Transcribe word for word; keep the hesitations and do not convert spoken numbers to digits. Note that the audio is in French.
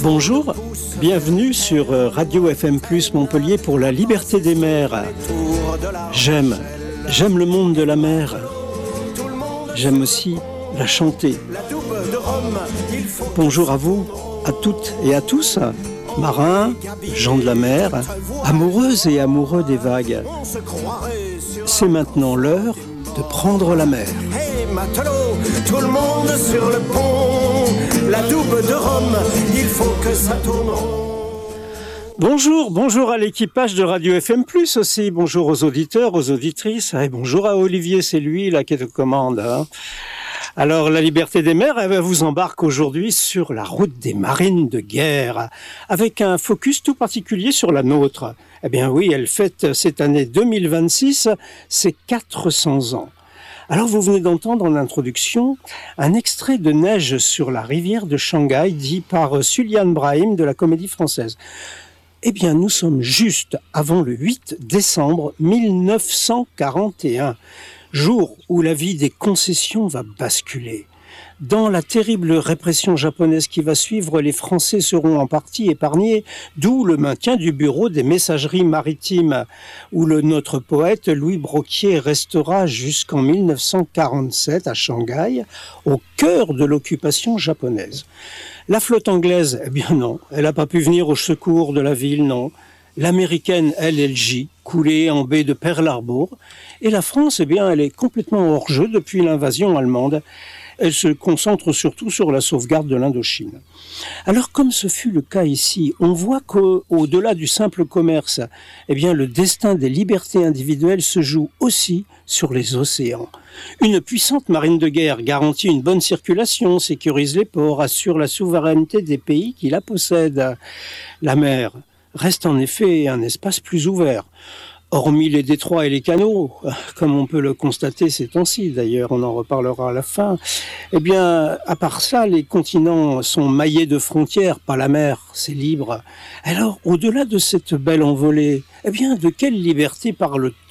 Bonjour, bienvenue sur Radio F M plus Montpellier pour la liberté des mers. J'aime, j'aime le monde de la mer. J'aime aussi la chanter. Bonjour à vous, à toutes et à tous, marins, gens de la mer, amoureuses et amoureux des vagues. C'est maintenant l'heure de prendre la mer. Hey matelot, tout le monde sur le pont, la double de Rome, il faut que ça tourne rond. Bonjour, bonjour à l'équipage de Radio F M plus aussi, bonjour aux auditeurs, aux auditrices, et bonjour à Olivier, c'est lui là qui te commande. Hein. Alors, la liberté des mers, elle vous embarque aujourd'hui sur la route des marines de guerre, avec un focus tout particulier sur la nôtre. Eh bien oui, elle fête cette année deux mille vingt-six ses quatre cents ans. Alors, vous venez d'entendre en introduction un extrait de Neige sur la rivière de Shanghai, dit par Suliane Brahim de la Comédie Française. Eh bien, nous sommes juste avant le huit décembre mille neuf cent quarante et un. Jour où la vie des concessions va basculer. Dans la terrible répression japonaise qui va suivre, les Français seront en partie épargnés, d'où le maintien du bureau des messageries maritimes, où le, notre poète Louis Broquier restera jusqu'en mille neuf cent quarante-sept à Shanghai, au cœur de l'occupation japonaise. La flotte anglaise, eh bien non, elle n'a pas pu venir au secours de la ville, non. L'américaine L L J, coulée en baie de Pearl Harbor, et la France, eh bien, elle est complètement hors jeu depuis l'invasion allemande. Elle se concentre surtout sur la sauvegarde de l'Indochine. Alors, comme ce fut le cas ici, on voit qu'au-delà du simple commerce, eh bien, le destin des libertés individuelles se joue aussi sur les océans. Une puissante marine de guerre garantit une bonne circulation, sécurise les ports, assure la souveraineté des pays qui la possèdent. La mer reste en effet un espace plus ouvert. Hormis les détroits et les canaux, comme on peut le constater ces temps-ci, d'ailleurs on en reparlera à la fin, eh bien, à part ça, les continents sont maillés de frontières, pas la mer, c'est libre. Alors, au-delà de cette belle envolée, eh bien, de quelle liberté parle-t-on ?